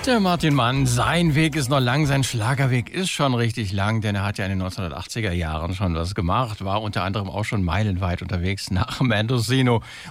Der Martin Mann, sein Weg ist noch lang, sein Schlagerweg ist schon richtig lang, denn er hat ja in den 1980er Jahren schon was gemacht, war unter anderem auch schon meilenweit unterwegs nach Mendocino